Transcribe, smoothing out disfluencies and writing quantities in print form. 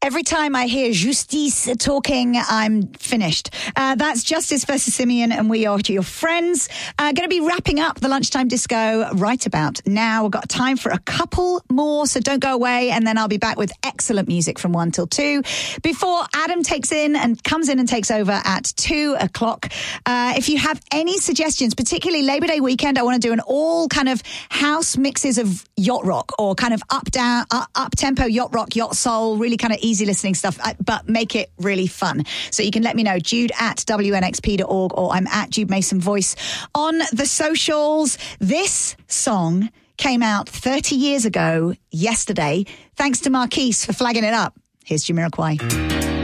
Every time I hear Justice talking, I'm finished. That's Justice versus Simeon, and we are your friends. Going to be wrapping up the Lunchtime Disco right about now. We've got time for a couple more, so don't go away, and then I'll be back with excellent music from 1 till 2 before Adam comes in and takes over at 2 o'clock. If you have any suggestions, particularly Labor Day weekend, I want to do an all kind of house mixes of yacht rock or kind of up tempo yacht rock, yacht soul, really kind of easy listening stuff, but make it really fun. So you can let me know, Jude at wnxp.org, or I'm at Jude Mason Voice on the socials. This song came out 30 years ago yesterday. Thanks to Marquise for flagging it up. Here's Jamiroquai.